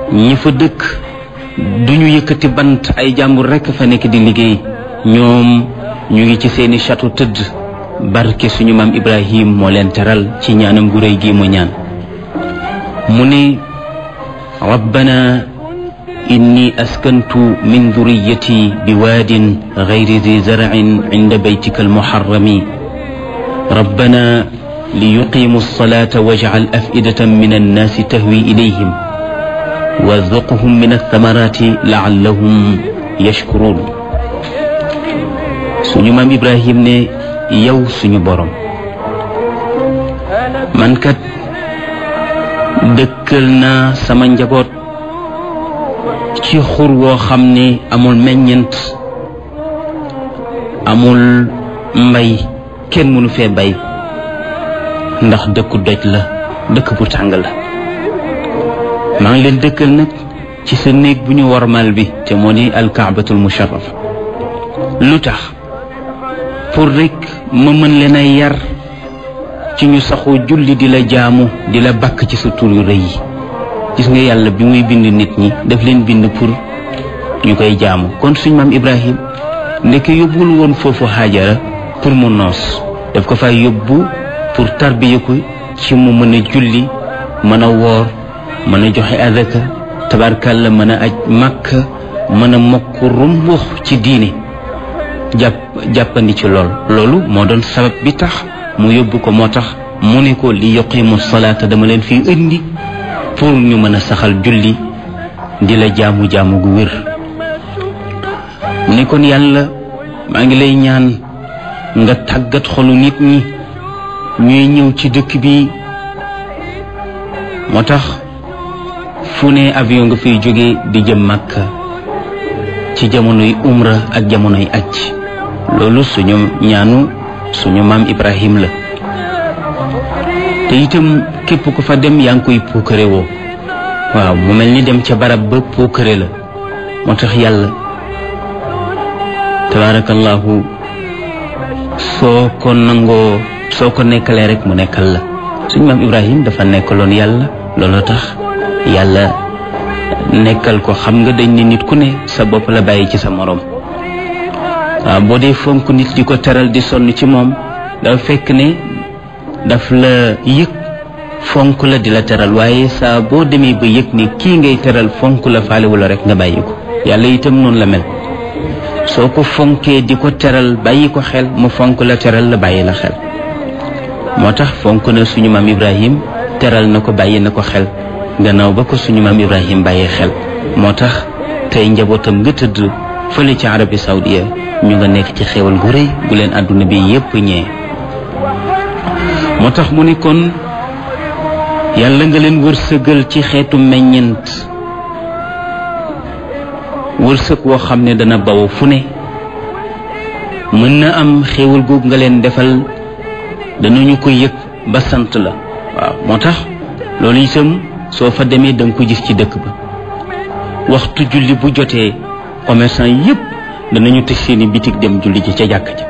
ñi fa dëkk duñu yëkkati bant, ay jàmbur rekk fa nekk di liggéey, ñoom ñu ngi ci seeni château tëdd. barke suñu maam Ibrahim moo leen teral ci ñaanam gu réy gi mu ñaan. mu ne rabbana inni askantu min duriyati biwaadin gayri zi zarcin cinda baytika almuharrami rabbana liyuqimu alsalata wajcal afidatan min annaasi tahwi ilayhim warzuqhum min althamarati lacallahum yashkurun. suñu maam Ibrahim ne yow suñu borom, man kat dëkkal naa sama njaboot ci xur woo xam ne amul meññent, amul mbay, kenn mënu fee bay ndax dëkku doj la, dëkk bu tàng la. maa ngi leen dëkkal nag ci sa néeg bu ñu warmal bi te moo di alkaabatul musharrafa. lu tax? pour rek ma mën leen a yar ci ñu saxoo julli di la jaamu, di la bàkk ci sa tur yu rëy yi. gis nga yàlla bi muy bind nit ñi daf leen bind pour ñu koy jaamu. kon suñ maam Ibrahim ndeke yóbbul woon foofu Haajara pour mu noos, daf ko fay yóbbu pour tarbiya ko ci mu mën a julli, mën a woor, mën a joxe azaka, tabarkalla mën a aj Makka, mën a mokk rumbux ci diine, jàppandi ci loolu moo doon sabab bi tax mu yóbbu ko. moo tax mu ne ko li yuqimu salaata, dama leen fii indi pour ñu mën a saxal julli di la jaamu gu wér. mu ne kon yàlla maa ngi lay ñaan nga tàggat xolu nit ñi ñuy ñëw ci dëkk bi. moo tax fu ne avion nga fiy jóge di jëm Makka ci jamonoy umra ak jamonoy aj. loolu suñu ñaanu suñu maam Ibrahim la. te itam képp ku fa dem yaa ngi koy puukare woo. waaw, mu mel ni dem ca barab ba puukare la. moo tax yàlla tabaarakallahu soo ko nangoo, soo ko nekkalee rek mu nekkal la. suñu maam Ibrahim dafa nekkaloon yàlla, looloo tax yàlla nekkal ko. xam nga dañ ne nit ku ne sa bopp la bàyyi ci sa moroom. waaw, boo dee fonk nit di ko teral di sonn ci moom, dafa fekk ne daf la yëg fonk la di la teral. waaye saa boo demee ba yëg ne kii ngay teral fonk la faalewu la rek nga bàyyi ko. yàlla itam noonu la mel. soo ko fonkee di ko teral bàyyi ko xel, mu fonk la teral la bàyyi la xel. moo tax fonk na suñu maam Ibrahim, teral na ko, bàyyi na ko xel, gannaaw ba ko suñu maam Ibrahim bàyyee xel. moo tax tey njabootam nga tëdd fële ci Arabie Saoudia, ñu nga nekk ci xéewal gu rëy gu leen àdduna bi yépp ñee. moo tax mu ne kon yàlla nga leen wërsëgal ci xeetu meññent, wërsëg woo xam ne dana baw fu ne. mën na am xéewal googu nga leen defal danañu ko yëg ba sant la. waaw, moo tax loolu itam soo fa demee danga ko gis ci dëkk ba. waxtu julli bu jotee commerçant yépp danañu tëj seeni bitig dem julli ji ca jàkk ja.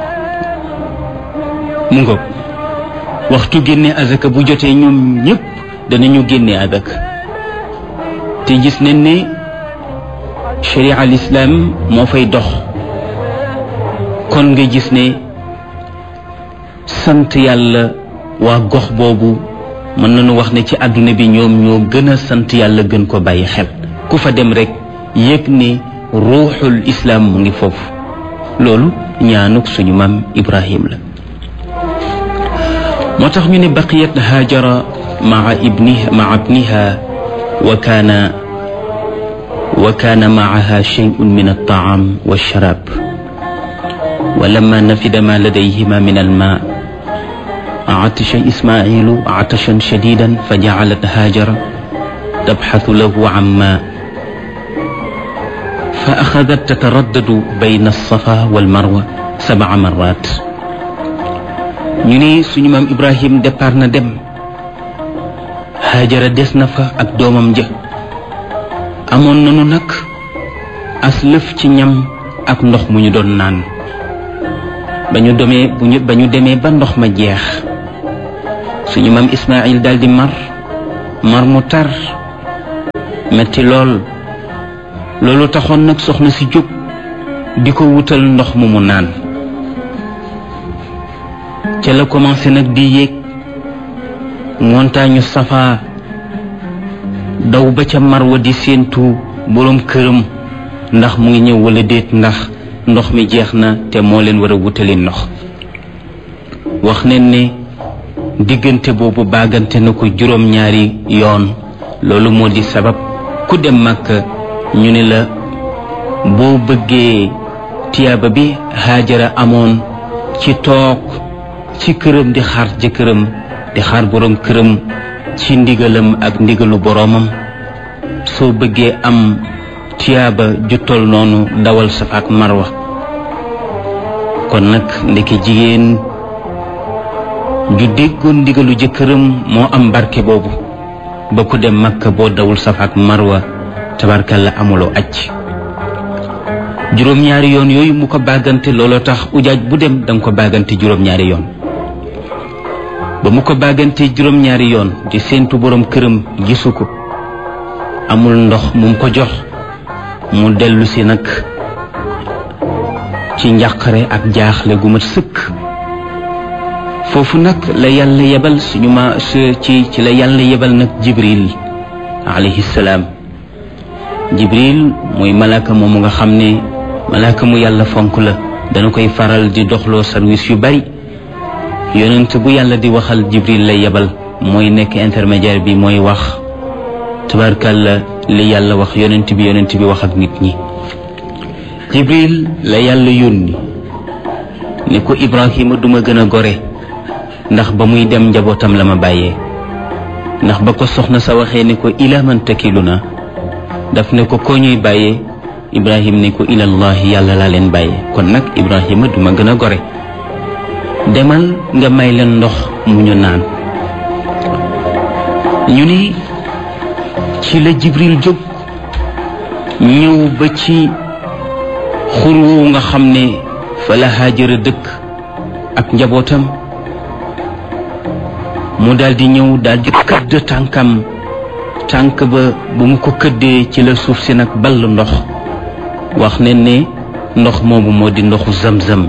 mu ngoog waxtu génne azaka bu jotee ñoom ñépp danañu génne azaka. te gis nañ ne sharia al islam moo fay dox. kon nga gis ne sant yàlla waa gox boobu mën nañu wax ne ci àdduna bi ñoom ñoo gën a sant yàlla, gën ko bàyyi xel. ku fa dem rek yëg ne ruuxul islam mu ngi foofu. loolu ñaanuk suñu maam Ibrahim la. moo tax ñu ne baqiyat Haajara maa ibniha wa kaana maaha shay'un min at-ta'am wash-sharab wa lamma nafida ma ladayhima min al-ma' عطش إسماعيل عطشا شديدا فجعلت هاجر تبحث له عن ماء فأخذت تتردد بين الصفا والمروة 7 مرات. ñu ne suñu maam Ibrahim départ na dem, Haajara des na fa ak doomam ja. amoon nañu nag as lëf ci ñam ak ndox mu ñu doon naan. ba ñu demee ba ndox ma jeex, suñu maam Ismaïl daldi mar mu tar metti lool. loolu taxoon nag soxna si jóg di ko wutal ndox mu naan. ca la commencé nag di yéeg montagne Safa daw ba ca Marwa di séentu boroom këram ndax mu ngi ñëw wala déet, ndax ndox mi jeex na te moo leen war a wutali ndox. wax nañ ne diggante boobu baagante na ko juróom-ñaari yoon. loolu moo di sabab ku dem Makka ñu ne la boo bëggee tiyaaba bi Haajara amoon ci toog ci këram di xaar jëkkëram di xaar boroom këram ci ndigalam ak ndigalu boroomam, soo bëggee am tiyaaba ju tol noonu dawal Safa ak Marwa. kon nag ndeke jigéen ju déggoon ndigalu jëkkëram moo am barke boobu ba ku dem Makka boo dawul Safa ak Marwa tabarkalla amuloo aj. juróom-ñaari yoon yooyu mu ko bàggante looloo tax ujaaj bu dem danga ko bàggante juróom-ñaari yoon. ba mu ko bàggante juróom-ñaari yoon di séentu boroom këram gisu ko, amul ndox mu ko jox, mu dellu si nag ci njàqare ak jaaxle gu mat sëkk. foofu nag la yàlla yebal ci la yàlla yebal nag Jibril alayhi salaam. Jibril mooy malaaka moomu nga xam ne malaaka mu yàlla fonk la, dana koy faral di doxloo service yu bari. yonent bu yàlla di waxal Jibril lay yebal, mooy nekk intermédiaire bi, mooy wax tabarkalla li yàlla wax yonent bi wax ak nit ñi. Jibril la yàlla yónni ne ko Ibrahima duma gën a gore, ndax ba muy dem njabootam la ma bàyyee. ndax ba ko soxna sa waxee ne ko ila man takiluna, daf ne ko koo ñuy bàyyee. Ibrahima ne ko ilallahi, yàlla laa leen bàyyee. kon nag Ibrahima duma gën a gore, demal nga may leen ndox mu ñu naan. ñu ni ci la Jibril jóg ñëw ba ci xur woowu nga xam ne fa la Haajara dëkk ak njabootam. mu daldi ñëw daldi këdd tànkam, tànk ba bu mu ko këddee ci la suuf si nag ball ndox. wax ne ne ndox moomu moo di ndoxu Zamzam.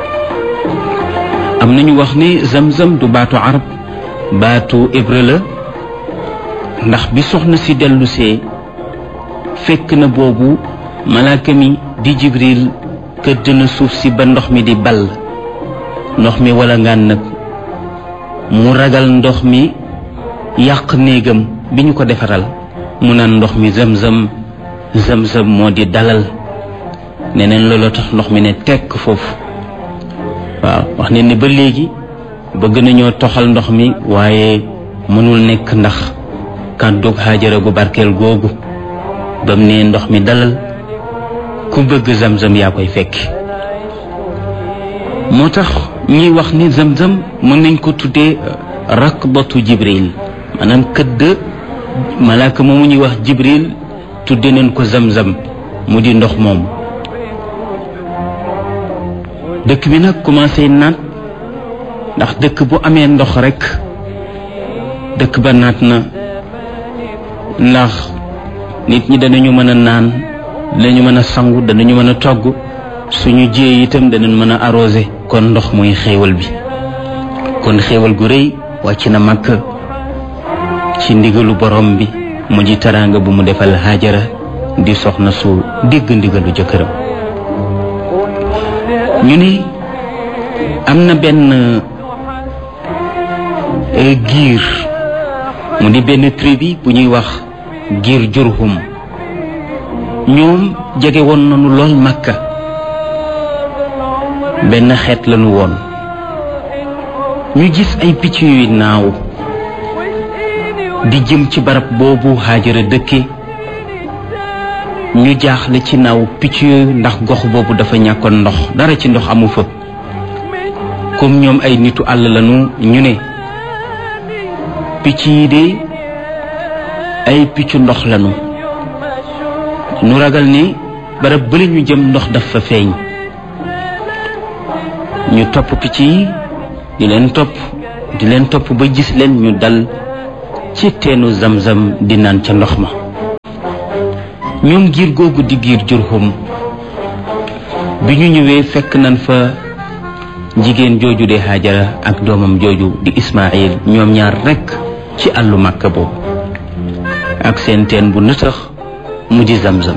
am nañu wax ne Zamzam du baatu arab, baatu hébreu la, ndax bi soxna si dellusee fekk na boobu malaaka mi di Jibril këdd na suuf si ba ndox mi di ball. ndox mi wala ngaan nag mu ragal ndox mi yàq néegam bi ñu ko defaral, mu naan ndox mi Zamzam. Zamzam moo di dalal. neneen looloo tax ndox mi ne tekk foofu. waaw wax ne ni ba léegi bëgg nañoo toxal ndox mi waaye mënul nekk, ndax kàddug Haajara gu barkeel googu bam ne ndox mi dalal, ku bëgg Zamzam yaa koy fekk. moo tax ñuy wax ni Zamzam mën nañ ko tuddee rakbatu Jibril, maanaam këdd malaaka moomu ñuy wax Jibril tudde nañ ko Zamzam, mu di ndox moom. dëkk bi nag commencé naat, ndax dëkk bu amee ndox rekk dëkk ba naat na, ndax nit ñi danañu mën a naan, danañu mën a sangu, danañu mën a togg, suñu jiyee itam danañ mën a arrosé. kon ndox mooy xéewal bi. kon xéewal gu rëy wàcc na Makka ci ndigalu borom bi, mu di teraanga bu mu defal Haajara di soxna su dégg ndigalu jëkkëram. ñu ni am na benn giir, mu di benn tribu bu ñuy wax giir Jurhum. ñoom jege woon nañu lool Makka, benn xeet lañu woon. ñu gis ay picc yuy naaw di jëm ci barab boobu Haajara dëkke. ñu jaaxle ci naaw picc yooyu, ndax gox boobu dafa ñàkkoon ndox, dara ci ndox amu fa. comme ñoom ay nitu àll lañu, ñu ne picc yi de ay piccu ndox lañu. ñu ragal ni barab bële ñu jëm ndox daf fa feeñ. ñu topp picc yi di leen topp ba gis leen ñu dal ci teenu Zamzam di naan ca ndox ma. ñoom giir googu di giir Jurhum bi ñu ñëwee fekk nañ fa jigéen jooju di Haajara ak doomam jooju di Ismaayil ñoom ñaar rekk ci àllu Makka boobu ak seen teen bu nëtëx mu di Zamzam.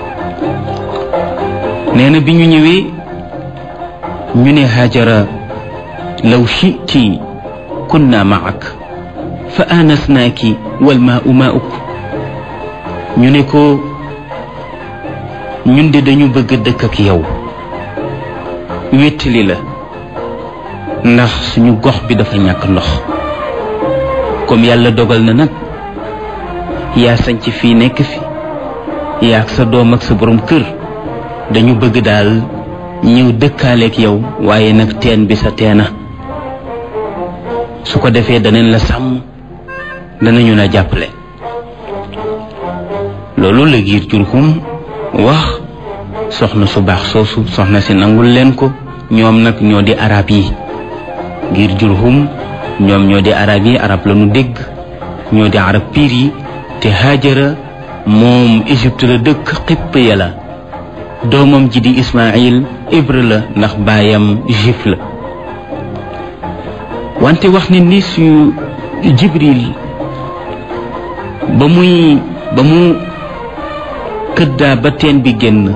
nee na bi ñu ñëwee ñu ne Haajara law shi'ti kunna ma'ak fa aanasnaaki wal maa'u maa'uk. ñu ne ko ñun de dañu bëgg dëkk ak yow wéttali la ndax suñu gox bi dafa ñàkk ndox comme yàlla dogal na nag yaa sañc fii nekk fi yaa ak sa doom ak sa borom kër dañu bëgg daal ñëw dëkkaaleek yow waaye nag teen bi sa teena su ko defee danañ la sàmm danañu la jàppale. loolu la giir Jurhum wax soxna su baax soosu soxna si nangul leen ko. ñoom nag ñoo di arab yi giir Jurhum ñoom ñoo di arab yi arab la ñu dégg ñoo di arab piir yi te Haajara moom Égypte la dëkk xipp ya la doomam ji di Ismaayil hébreu la ndax baayam juif la. wante wax ni ni suñu Jibril ba mu këddaa ba teen bi génn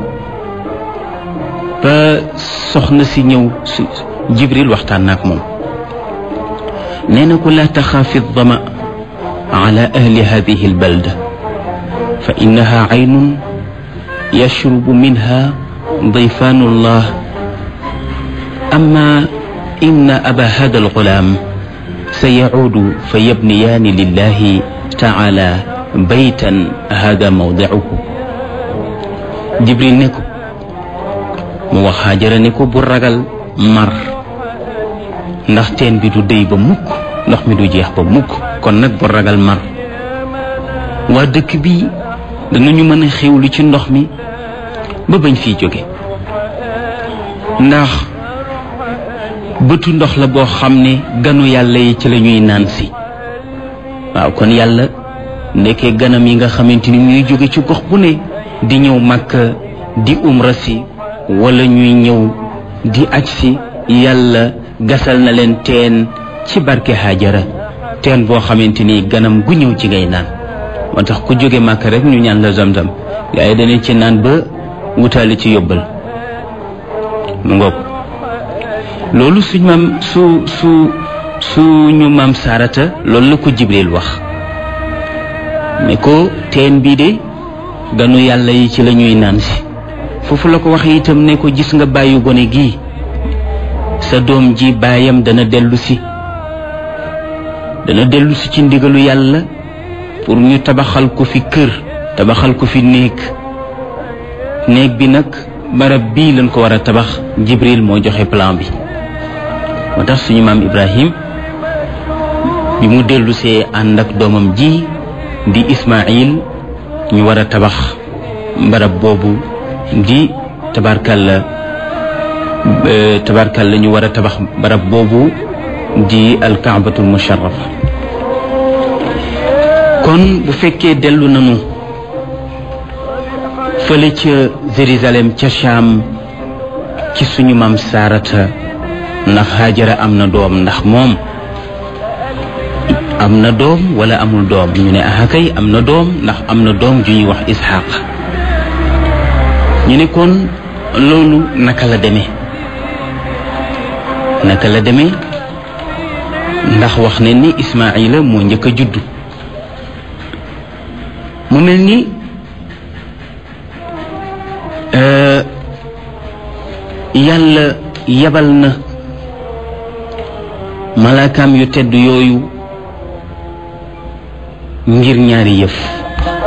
ba soxna si ñëw Jibril waxtaan naak moom nee na ko laa taxaafi dama ala ahli hadihi albalda fa innaha aynun yashrubu minha dayfaanu llah amma inna aba hada algulaam sayacuudu fa yabniyaani lillahi taala baytan hada mawdicuhu. Jibril ne ko mu wax Haajara ne ko bu ragal mar ndax teen bi du déy ba mukk ndox mi du jeex ba mukk kon nag bu ragal mar waa dëkk bi danañu mën a xewlu ci ndox mi ba bañ fiy jóge ndax bëtu ndox la boo xam ne ganu yàlla yi ci la ñuy naan si. waaw kon yàlla ndekkee ganam yi nga xamante ni ñuy jóge ci gox bu ne di ñëw Makka di umra si wala ñuy ñëw di aj si yàlla gasal na leen teen ci barke Haajara teen boo xamante ni ganam gu ñëw ci ngay naan. moo tax ku jóge Makka rek ñu ñaan la Zamzam gaa yi danañ ci naan ba wutaali ci yóbbal mu ngoog. loolu suñu maam Saarata loolu la ko Jibril wax ne ko teen bii de ganu yàlla yi ci la ñuy naan si. foofu la ko wax itam ne ko gis nga bàyyu gone gii sa doom ji baayam dana dellu si ci ndigalu yàlla pour ñu tabaxal ko fi kër tabaxal ko fi néeg bi nag barab bii lañ ko war a tabax. Jibril moo joxe plan bi. moo tax suñu maam Ibrahim bi mu dellusee ànd ak doomam ji di Ismaayil ñu war a tabax barab boobu di tabarkalla ñu war a tabax barab boobu di alkaabatul musharrafa. kon bu fekkee dellu nañu fële ca Jérusalem ca Cham ci suñu maam Saarata ndax Haajara am na doom ndax moom am na doom wala amul doom ñu ne kay am na doom ndax am na doom ju ñuy wax Isxaaq. ñu ne kon loolu naka la demee ndax wax ne ni Ismaayila moo njëkk a juddu. mu mel ni yàlla yabal na malaakaam yu tedd yooyu ngir ñaari yëf.